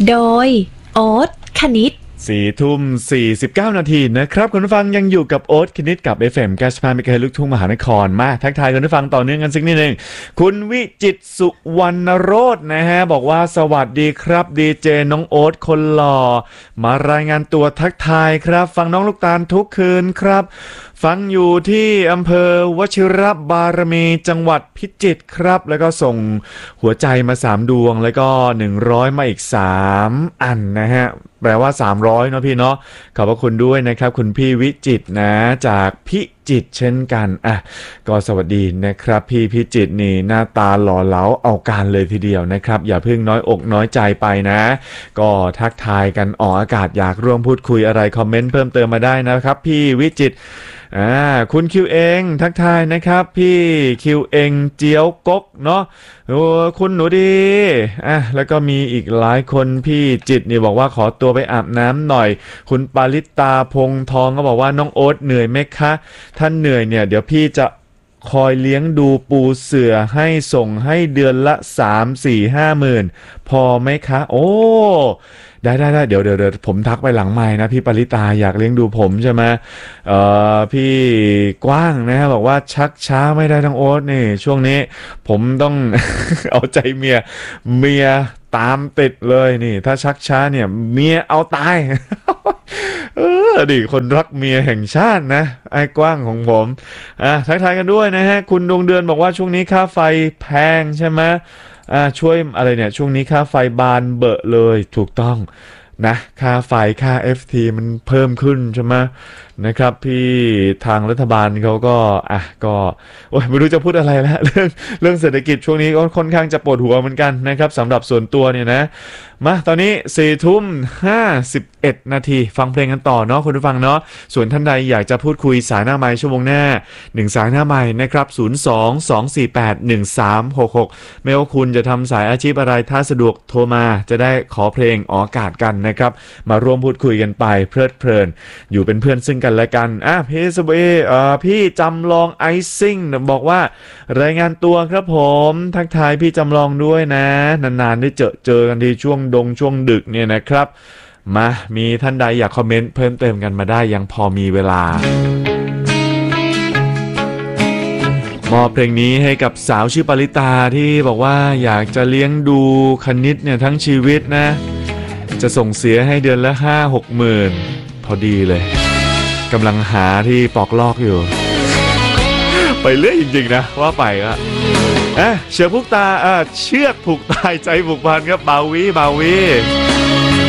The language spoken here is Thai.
โดยโอ๊ตคณิต 4:49 นาทีนะครับคุณผู้ฟังยังอยู่กับโอ๊ตคณิตกับ FM 95 เมกะเฮิรตซ์ลูกทุ่งมหานครมาทักทายคุณผู้ฟังต่อเนื่องกันสักนิดนึงคุณวิจิตรสุวรรณโรจน์นะฮะบอกว่าสวัสดีครับดีเจน้องโอ๊ตคนหล่อมารายงานตัวทักทายครับฟังน้องลูกตาลทุกคืนครับฟังอยู่ที่อำเภอวชิรบารมีจังหวัดพิจิตรครับแล้วก็ส่งหัวใจมา3ดวงแล้วก็100มาอีก3อันนะฮะแปลว่า300เนาะพี่เนาะขอบพระคุณด้วยนะครับคุณพี่วิจิตรนะจากพิจิตรเช่นกันก็สวัสดีนะครับพี่พิจิตรนี่หน้าตาหล่อเหลาเอาการเลยทีเดียวนะครับอย่าเพิ่งน้อยอกน้อยใจไปนะก็ทักทายกันออกอากาศอยากร่วมพูดคุยอะไรคอมเมนต์เพิ่มเติมมาได้นะครับพี่วิจิตรคุณคิวเองทักทายนะครับพี่คิวเองเจียวกกเนาะโอ้คุณหนูดีแล้วก็มีอีกหลายคนพี่จิตนี่บอกว่าขอตัวไปอาบน้ำหน่อยคุณปาริตาพงทองก็บอกว่าน้องโอ๊ตเหนื่อยไหมคะท่านเหนื่อยเนี่ยเดี๋ยวพี่จะคอยเลี้ยงดูปูเสือให้ส่งให้เดือนละ3-4-5 หมื่นพอไหมคะโอ้ได้เดี๋ยวผมทักไปหลังไมค์นะพี่ปริตาอยากเลี้ยงดูผมใช่ไหมพี่กว้างนะบอกว่าชักช้าไม่ได้ทั้งโอ๊ตนี่ช่วงนี้ผมต้อง เอาใจเมียตามติดเลยนี่ถ้าชักช้าเนี่ยเมียเอาตาย ดิคนรักเมียแห่งชาตินะไอ้กว้างของผมทักทายกันด้วยนะฮะคุณดวงเดือนบอกว่าช่วงนี้ค่าไฟแพงใช่ไหมช่วยอะไรเนี่ยช่วงนี้ค่าไฟบานเบอะเลยถูกต้องนะค่าไฟค่า FT มันเพิ่มขึ้นใช่ไหมนะครับพี่ทางรัฐบาลเขาก็ก็โอ้ยไม่รู้จะพูดอะไรแล้วเรื่องเศรษฐกิจช่วงนี้ก็ค่อนข้างจะปวดหัวเหมือนกันนะครับสำหรับส่วนตัวเนี่ยนะมาตอนนี้4:51 นาทีฟังเพลงกันต่อเนาะคุณผู้ฟังเนาะส่วนท่านใดอยากจะพูดคุยสายหน้าไมค์ชั่วโมงหน้า1สายหน้าไมค์นะครับ02-248-1366ไม่ว่าคุณจะทำสายอาชีพอะไรถ้าสะดวกโทรมาจะได้ขอเพลงออกอากาศกันนะครับมาร่วมพูดคุยกันไปเพลิดเพลินอยู่เป็นเพื่อนซึ่งกันและกันพี่จำลองไอซิ่งบอกว่ารายงานตัวครับผมทักทายพี่จำลองด้วยนะนานๆได้เจอกันทีช่วงดึกเนี่ยนะครับมามีท่านใดอยากคอมเมนต์เพิ่มเติมกันมาได้ยังพอมีเวลามอบเพลงนี้ให้กับสาวชื่อปริตาที่บอกว่าอยากจะเลี้ยงดูคณิตเนี่ยทั้งชีวิตนะจะส่งเสียให้เดือนละ 5-6 หมื่นพอดีเลยกำลังหาที่ปอกลอกอยู่ไปเรื่อยจริงๆนะว่าไปก็เชือกผูกตาใจผูกพันครับบาวี